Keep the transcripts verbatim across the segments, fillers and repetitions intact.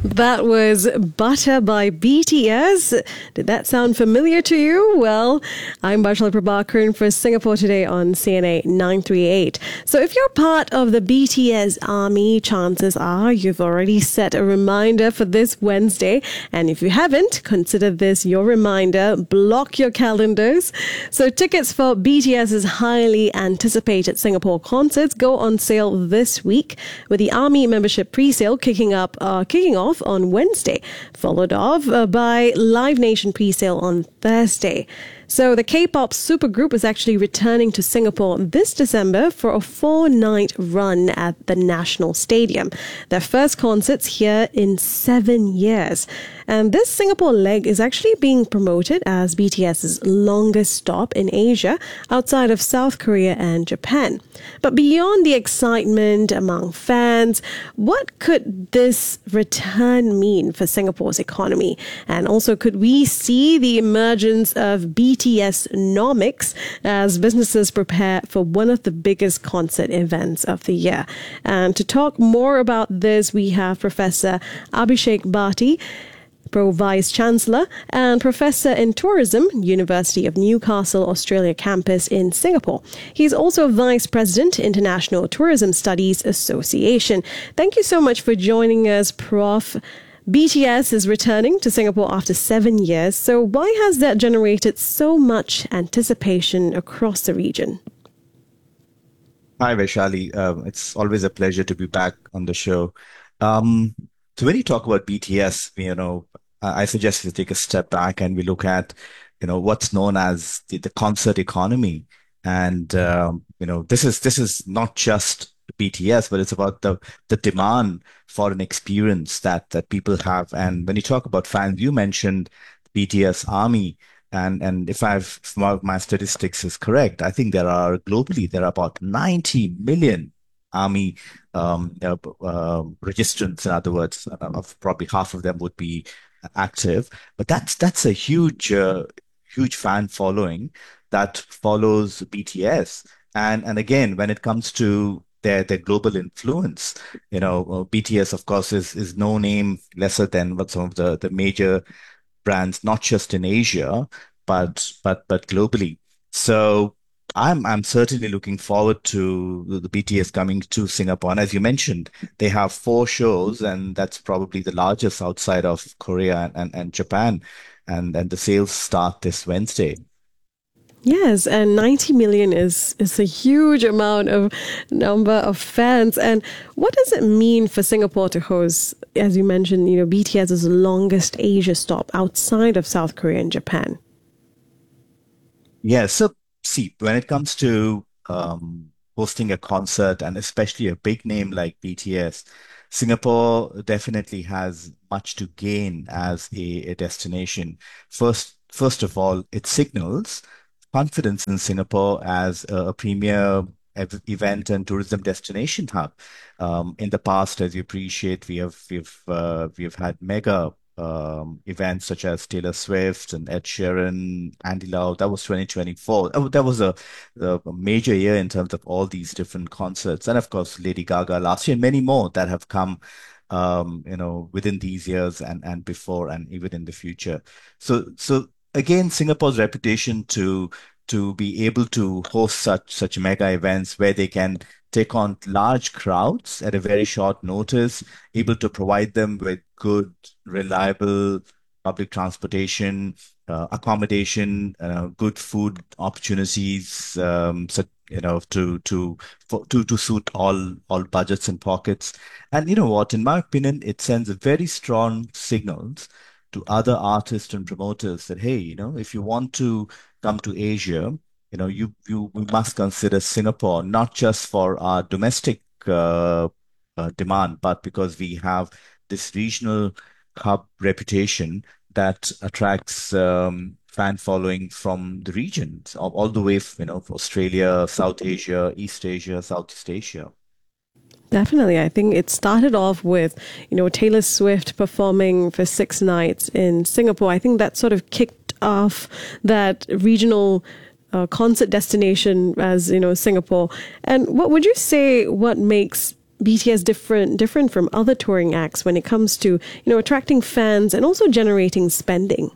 That was Butter by B T S. Did that sound familiar to you? Well, I'm Barshala Prabhakaran for Singapore Today on C N A nine three eight. So if you're part of the B T S army, chances are you've already set a reminder for this Wednesday. And if you haven't, consider this your reminder. Block your calendars. So tickets for BTS's highly anticipated Singapore concerts go on sale this week, with the army membership pre-sale kicking up, uh, kicking off on Wednesday, followed off uh, by Live Nation pre-sale on Thursday. So the K-pop supergroup is actually returning to Singapore this December for a four-night run at the National Stadium. Their first concerts here in seven years. And this Singapore leg is actually being promoted as BTS's longest stop in Asia outside of South Korea and Japan. But beyond the excitement among fans, what could this return mean for Singapore's economy? And also, could we see the emergence of B T S-nomics as businesses prepare for one of the biggest concert events of the year? And to talk more about this, we have Professor Abhishek Bhatti, Pro Vice Chancellor and Professor in Tourism, University of Newcastle, Australia campus in Singapore. He's also Vice President, International Tourism Studies Association. Thank you so much for joining us, Professor B T S is returning to Singapore after seven years. So why has that generated so much anticipation across the region? Hi, Vaishali. Um, it's always a pleasure to be back on the show. Um, so when you talk about B T S, you know, I suggest we take a step back and we look at, you know, what's known as the, the concert economy. And, um, you know, this is this is not just B T S, but it's about the the demand for an experience that that people have. And when you talk about fans, you mentioned B T S Army, and and if I've if my, my statistics is correct, I think there are globally there are about ninety million Army um, uh, uh, registrants. In other words, uh, of probably half of them would be active. But that's that's a huge uh, huge fan following that follows B T S. And and again, when it comes to their their global influence, you know, uh, B T S, of course, is is no name lesser than what some of the the major brands, not just in Asia, but but but globally. So I'm I'm certainly looking forward to the, the B T S coming to Singapore. And as you mentioned, they have four shows, and that's probably the largest outside of Korea and, and, and Japan. And and the sales start this Wednesday. Yes, and ninety million is, is a huge amount of number of fans. And what does it mean for Singapore to host, as you mentioned, you know, BTS's longest Asia stop outside of South Korea and Japan? Yeah, so see, when it comes to um, hosting a concert, and especially a big name like B T S, Singapore definitely has much to gain as a, a destination. First, first of all, it signals confidence in Singapore as a, a premier ev- event and tourism destination hub. Um, in the past, as you appreciate, we have we've uh, we've had mega um, events such as Taylor Swift and Ed Sheeran, Andy Lau. That was twenty twenty-four. Oh, that was a, a major year in terms of all these different concerts, and of course Lady Gaga last year, and many more that have come. Um, you know, within these years and and before, and even in the future. So so again, Singapore's reputation to to be able to host such such mega events where they can take on large crowds at a very short notice, able to provide them with good, reliable public transportation, uh, accommodation, uh, good food opportunities, um, so, you know, to to for, to to suit all all budgets and pockets. And you know what? In my opinion, it sends very strong signals to other artists and promoters that, hey, you know, if you want to come to Asia, you know, you you we must consider Singapore not just for our domestic uh, uh, demand, but because we have this regional hub reputation that attracts um, fan following from the regions, all, all the way, you know, Australia, South Asia, East Asia, Southeast Asia. Definitely. I think it started off with, you know, Taylor Swift performing for six nights in Singapore. I think that sort of kicked off that regional uh, concert destination as, you know, Singapore. And what would you say what makes B T S different different from other touring acts when it comes to, you know, attracting fans and also generating spending?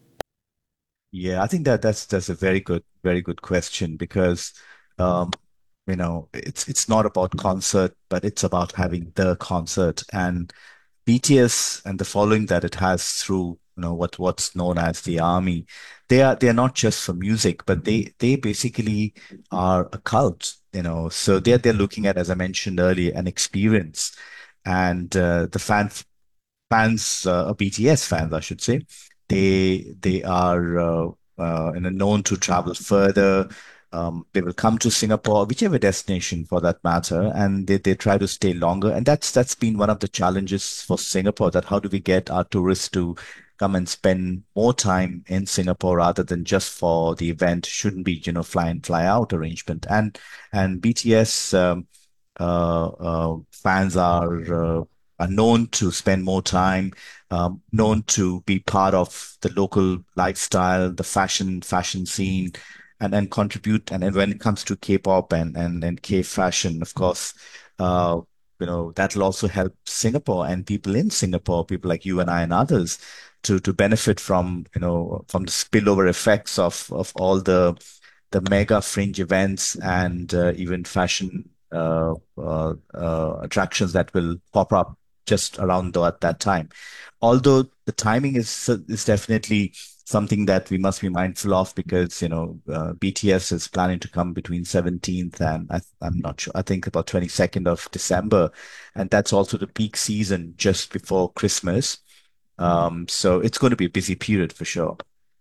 Yeah, I think that that's that's a very good, very good question because um, you know, it's it's not about concert, but it's about having the concert. And B T S and the following that it has through, you know, what what's known as the army, they are they are not just for music, but they they basically are a cult, you know. So they're they're looking at, as I mentioned earlier, an experience. And uh, the fan fans, uh, B T S fans, I should say, they they are uh, uh, you know, known to travel further. Um, they will come to Singapore, whichever destination for that matter, and they, they try to stay longer. And that's that's been one of the challenges for Singapore. That how do we get our tourists to come and spend more time in Singapore rather than just for the event? Shouldn't be, you know, fly in, fly out arrangement. And and B T S um, uh, uh, fans are uh, are known to spend more time, um, known to be part of the local lifestyle, the fashion fashion scene, and then contribute. And then when it comes to K-pop and and and K-fashion, of course, uh, you know that'll also help Singapore and people in Singapore, people like you and I and others, to to benefit from you know from the spillover effects of of all the the mega fringe events and uh, even fashion uh, uh, uh, attractions that will pop up just around the, at that time. Although the timing is is definitely something that we must be mindful of because you know uh, B T S is planning to come between seventeenth and I, I'm not sure I think about twenty-second of December, and that's also the peak season just before Christmas. Um, so it's going to be a busy period for sure.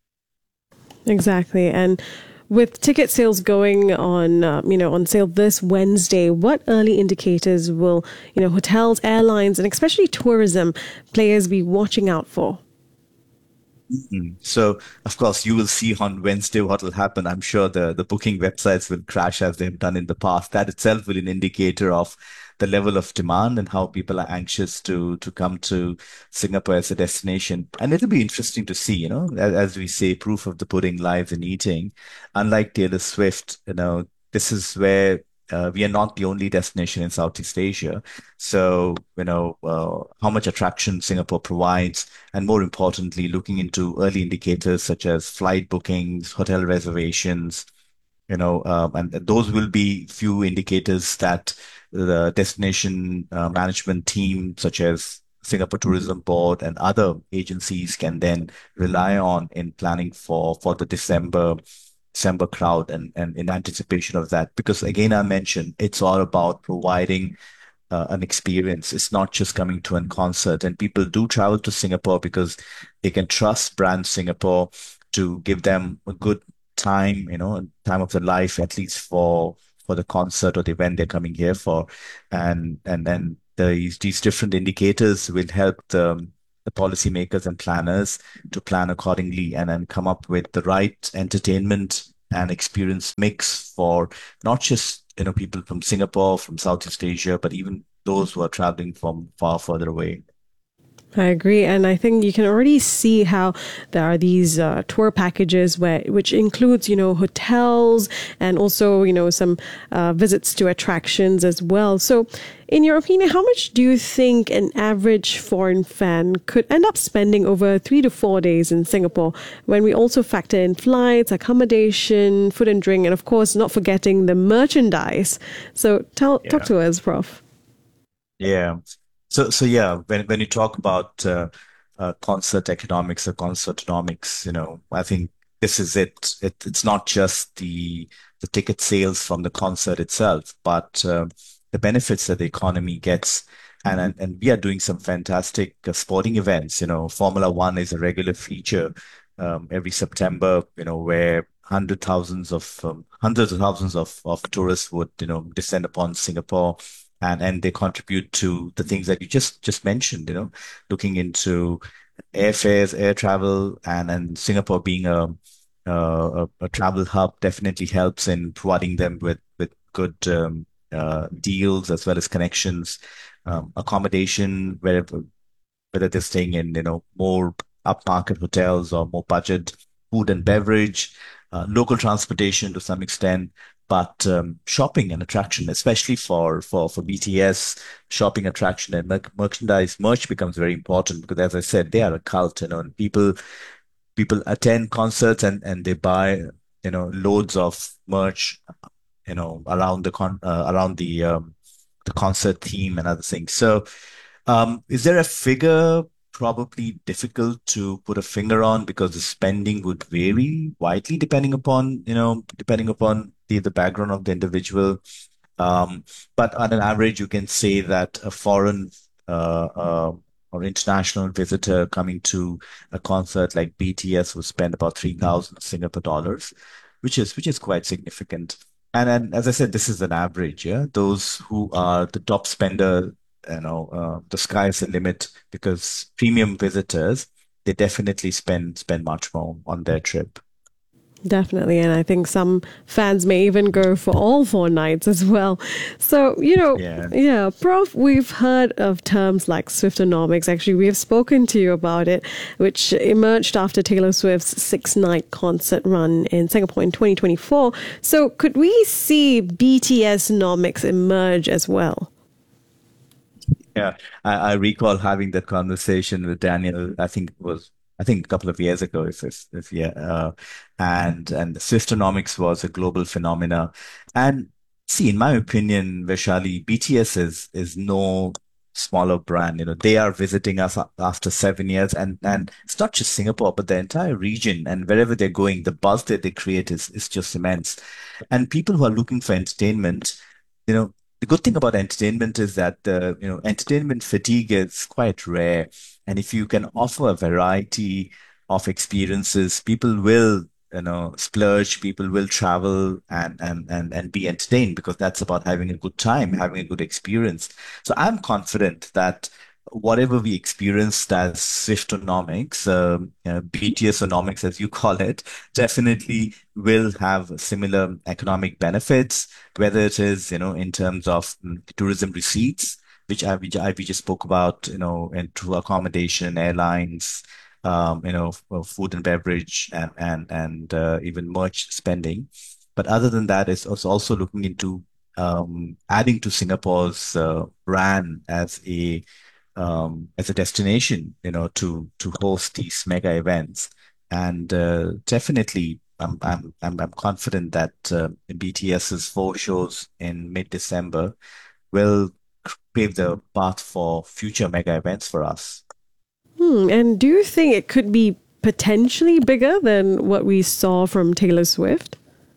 Exactly. And with ticket sales going on, uh, you know, on sale this Wednesday, what early indicators will, you know, hotels, airlines, and especially tourism players be watching out for? Mm. So, of course, you will see on Wednesday what will happen. I'm sure the, the booking websites will crash as they've done in the past. That itself will be an indicator of the level of demand and how people are anxious to to come to Singapore as a destination. And it'll be interesting to see, you know, as, as we say, proof of the pudding lies in eating. Unlike Taylor Swift, you know, this is where uh, we are not the only destination in Southeast Asia. So, you know, uh, how much attraction Singapore provides and more importantly, looking into early indicators such as flight bookings, hotel reservations, you know, um, and those will be few indicators that the destination uh, management team, such as Singapore Tourism Board and other agencies, can then rely on in planning for for the December December crowd and and in anticipation of that. Because again, I mentioned it's all about providing uh, an experience. It's not just coming to a concert. And people do travel to Singapore because they can trust brand Singapore to give them a good time, you know, time of their life, at least for for the concert or the event they're coming here for. And and then these these different indicators will help the the policymakers and planners to plan accordingly and then come up with the right entertainment and experience mix for not just you know people from Singapore, from Southeast Asia, but even those who are traveling from far further away. I agree, and I think you can already see how there are these uh, tour packages where, which includes, you know, hotels and also, you know, some uh, visits to attractions as well. So, in your opinion, how much do you think an average foreign fan could end up spending over three to four days in Singapore when we also factor in flights, accommodation, food and drink, and of course, not forgetting the merchandise? So, tell talk Yeah. to us, Prof. Yeah. So, so yeah, when when you talk about uh, uh, concert economics or concertonomics, you know, I think this is it. It it's not just the the ticket sales from the concert itself, but uh, the benefits that the economy gets. And and, and we are doing some fantastic uh, sporting events. You know, Formula One is a regular feature um, every September. You know, where hundred thousands of um, hundreds of thousands of of tourists would you know descend upon Singapore and and they contribute to the things that you just just mentioned, you know, looking into airfares, air travel, and and Singapore being a a, a travel hub definitely helps in providing them with with good um, uh, deals as well as connections, um, accommodation, wherever whether they're staying in, you know, more upmarket hotels or more budget food and beverage, uh, local transportation to some extent. but um, shopping and attraction, especially for for for B T S, shopping attraction and merc merchandise merch becomes very important because, as I said, they are a cult, you know, and people people attend concerts and and they buy, you know, loads of merch, you know, around the con uh, around the um, the concert theme and other things. So, um, is there a figure? Probably difficult to put a finger on because the spending would vary widely depending upon, you know, depending upon the the background of the individual. Um, but on an average, you can say that a foreign uh, uh, or international visitor coming to a concert like B T S would spend about three thousand Singapore dollars, which is which is quite significant. And then, as I said, this is an average. Yeah, those who are the top spender, you know, uh, the sky's the limit because premium visitors, they definitely spend spend much more on their trip. Definitely. And I think some fans may even go for all four nights as well. So, you know, Yeah. yeah, Prof, we've heard of terms like Swiftonomics. Actually, we have spoken to you about it, which emerged after Taylor Swift's six night concert run in Singapore in twenty twenty-four. So, could we see B T S nomics emerge as well? Yeah, I, I recall having that conversation with Daniel. I think it was, I think a couple of years ago, if if, if yeah, uh, and and Swiftonomics was a global phenomena. And see, in my opinion, Vaishali, B T S is is no smaller brand. You know, they are visiting us a- after seven years, and and it's not just Singapore, but the entire region. And wherever they're going, the buzz that they create is is just immense. And people who are looking for entertainment, you know, the good thing about entertainment is that uh, you know entertainment fatigue is quite rare, and if you can offer a variety of experiences, people will you know splurge, people will travel and and and and be entertained because that's about having a good time, having a good experience. So I'm confident that whatever we experienced as Swiftonomics, um, uh, BTSonomics as you call it, definitely will have similar economic benefits, whether it is, you know, in terms of mm, tourism receipts, which I, which I we just spoke about, you know, and through accommodation, airlines, um, you know, f- uh, food and beverage, and and and uh, even merch spending. But other than that, it's also also looking into um, adding to Singapore's uh, brand as a um, as a destination, you know, to to host these mega events. And uh, definitely, I'm I'm I'm I'm confident that uh, BTS's four shows in mid-December will pave the path for future mega events for us. Hmm. And do you think it could be potentially bigger than what we saw from Taylor Swift?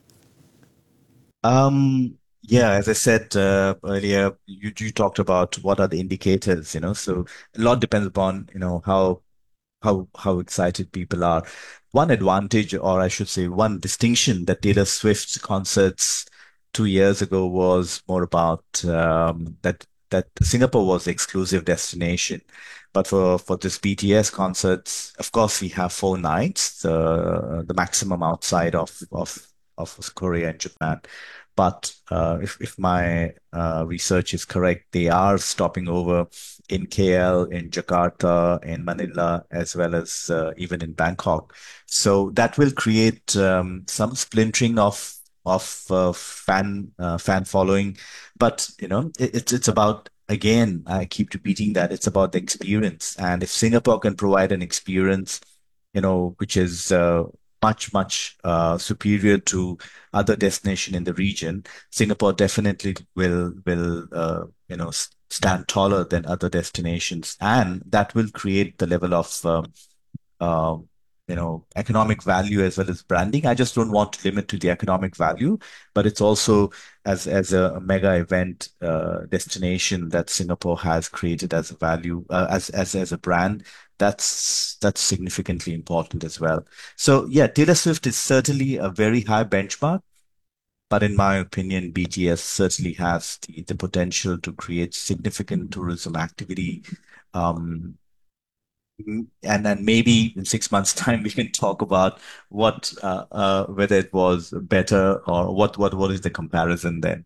Um, yeah, as I said uh, earlier, you you talked about what are the indicators, you know, so a lot depends upon, you know, how how how excited people are. One advantage, or I should say, one distinction that Taylor Swift's concerts two years ago was more about um, that that Singapore was the exclusive destination. But for for this B T S concerts, of course, we have four nights, the the maximum outside of of of Korea and Japan. But uh, if if my uh, research is correct, they are stopping over in K L, in Jakarta, in Manila, as well as uh, even in Bangkok. So that will create um, some splintering of of uh, fan uh, fan following, but you know it, it's it's about again. I keep repeating that it's about the experience, and if Singapore can provide an experience, you know, which is uh, much much uh, superior to other destination in the region, Singapore definitely will will uh, you know s- stand taller than other destinations, and that will create the level of um, uh, you know economic value as well as branding. I just don't want to limit to the economic value, but it's also as as a mega event uh, destination that Singapore has created as a value uh, as as as a brand. That's that's significantly important as well. So yeah, Taylor Swift is certainly a very high benchmark. But in my opinion, B T S certainly has the, the potential to create significant tourism activity. Um, mm, and then maybe in six months' time, we can talk about what, uh, uh, whether it was better or what, what, what is the comparison then.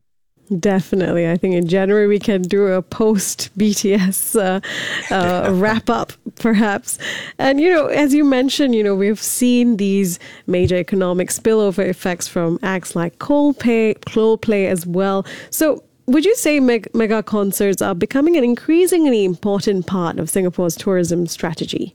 Definitely. I think in January we can do a post-B T S uh, uh, wrap-up, perhaps. And, you know, as you mentioned, you know, we've seen these major economic spillover effects from acts like Coldplay, Coldplay as well. So would you say meg- mega concerts are becoming an increasingly important part of Singapore's tourism strategy?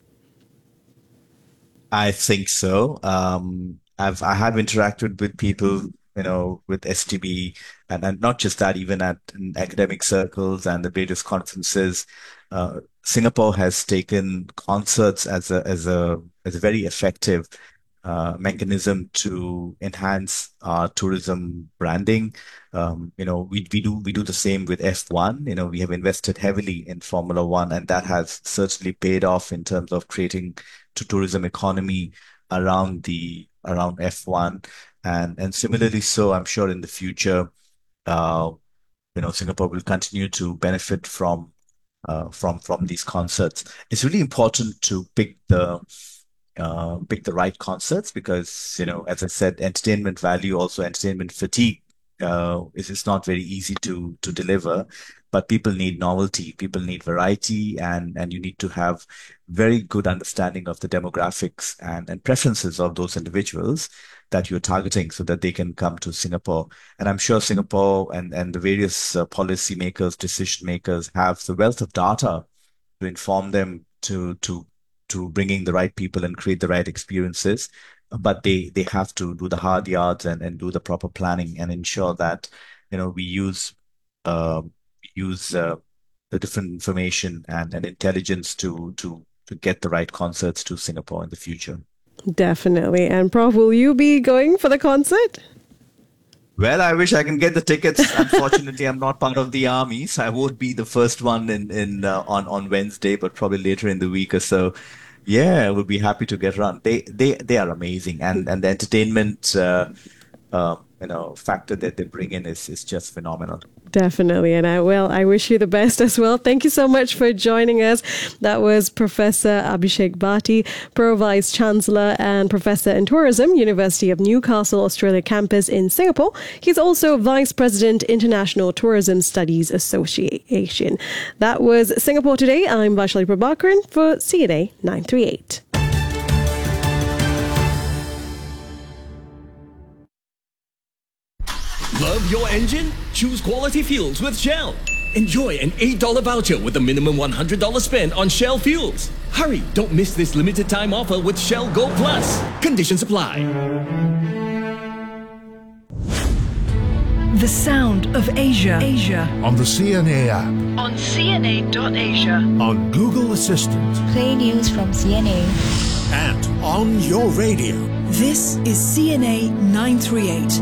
I think so. Um, I've I have interacted with people, you know, with S T B, and, and not just that, even at in academic circles and the various conferences. Uh, Singapore has taken concerts as a as a as a very effective uh, mechanism to enhance our tourism branding. Um, you know, we we do we do the same with F one. You know, we have invested heavily in Formula One, and that has certainly paid off in terms of creating to tourism economy around the around F one, and and similarly so I'm sure in the future uh you know Singapore will continue to benefit from uh, from from these concerts. It's really important to pick the uh, pick the right concerts because, you know, as I said, entertainment value, also entertainment fatigue, uh, is is not very easy to to deliver. But people need novelty, people need variety, and and you need to have very good understanding of the demographics and and preferences of those individuals that you're targeting, so that they can come to Singapore. And I'm sure Singapore and and the various uh, policy makers, decision makers have the wealth of data to inform them to to to bringing the right people and create the right experiences. But they they have to do the hard yards and and do the proper planning and ensure that, you know, we use uh, use uh, the different information and, and intelligence to to to get the right concerts to Singapore in the future. Definitely. And Prof, will you be going for the concert? Well, I wish I can get the tickets. Unfortunately, I'm not part of the army, so I won't be the first one in in uh, on on Wednesday, but probably later in the week or so. Yeah, I would be happy to get around. They they they are amazing, and and the entertainment uh, uh, you know factor that they bring in is is just phenomenal. Definitely. And I will. I wish you the best as well. Thank you so much for joining us. That was Professor Abhishek Bhati, Pro Vice Chancellor and Professor in Tourism, University of Newcastle, Australia campus in Singapore. He's also Vice President, International Tourism Studies Association. That was Singapore Today. I'm Vaishali Prabhakaran for C N A nine three eight. Love your engine? Choose quality fuels with Shell. Enjoy an eight dollars voucher with a minimum one hundred dollars spent on Shell fuels. Hurry, don't miss this limited time offer with Shell Go Plus. Conditions apply. The sound of Asia. Asia. On the C N A app. On C N A dot asia. On Google Assistant. Play news from C N A. And on your radio. This is C N A nine three eight.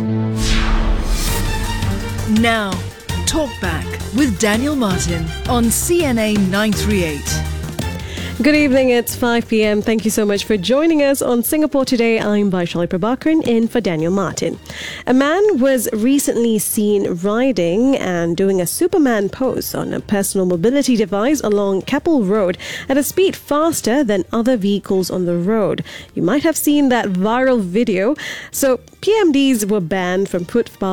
Now, Talk Back with Daniel Martin on C N A nine three eight. Good evening, it's five p.m. Thank you so much for joining us on Singapore Today. I'm Vaishali Prabhakaran in for Daniel Martin. A man was recently seen riding and doing a Superman pose on a personal mobility device along Keppel Road at a speed faster than other vehicles on the road. You might have seen that viral video. So P M Ds were banned from footpaths